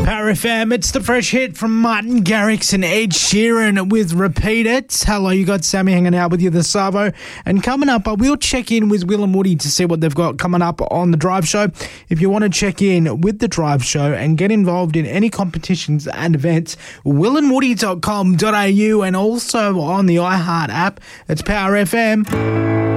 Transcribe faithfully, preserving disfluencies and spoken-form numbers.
Power F M, it's the fresh hit from Martin Garrix and Ed Sheeran with Repeat It. Hello, you got Sammy hanging out with you, the Savo. And coming up, I will check in with Will and Woody to see what they've got coming up on the Drive Show. If you want to check in with the Drive Show and get involved in any competitions and events, will and woody dot com dot a u and also on the iHeart app. It's Power F M.